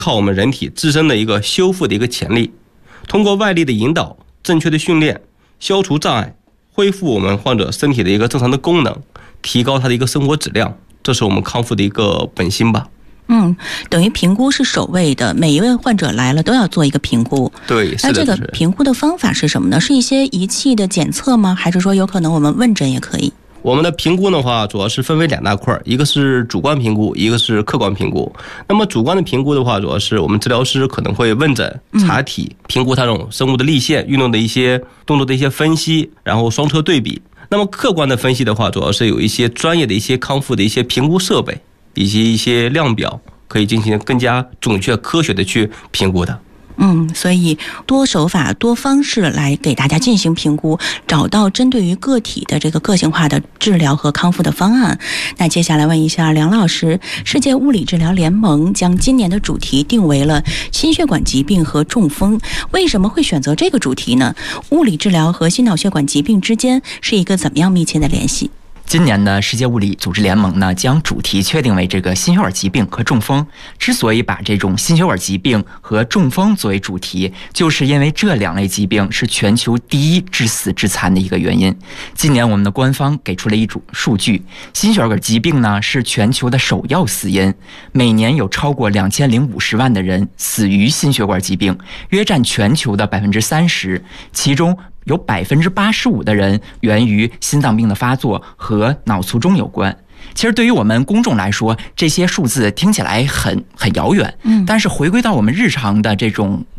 靠我们人体自身的一个修复的一个潜力，通过外力的引导、正确的训练，消除障碍，恢复我们患者身体的一个正常的功能，提高他的一个生活质量，这是我们康复的一个本心吧。 等于评估是首位的，每一位患者来了都要做一个评估。 对， 那这个评估的方法是什么呢？是一些仪器的检测吗？还是说有可能我们问诊也可以？ 我们的评估的话，主要是分为2大块，一个是主观评估，一个是客观评估。那么主观的评估的话，主要是我们治疗师可能会问诊、查体，评估它这种生物的立线、运动的一些动作的一些分析，然后双侧对比。那么客观的分析的话，主要是有一些专业的一些康复的一些评估设备，以及一些量表，可以进行更加准确、科学的去评估的。 所以多手法、多方式来给大家进行评估，找到针对于个体的这个个性化的治疗和康复的方案。那接下来问一下梁老师，世界物理治疗联盟将今年的主题定为了心血管疾病和中风，为什么会选择这个主题呢？物理治疗和心脑血管疾病之间是一个怎么样密切的联系？ 今年的世界物理组织联盟呢，将主题确定为这个心血管疾病和中风。之所以把这种心血管疾病和中风作为主题，就是因为这2类疾病是全球第一致死致残的一个原因。今年我们的官方给出了一组数据，心血管疾病呢是全球的首要死因，每年有超过2050万的人死于心血管疾病，约占全球的30%，其中有85%的人源于心脏病的发作和脑卒中有关。其实对于我们公众来说，这些数字听起来很遥远，但是回归到我们日常的这种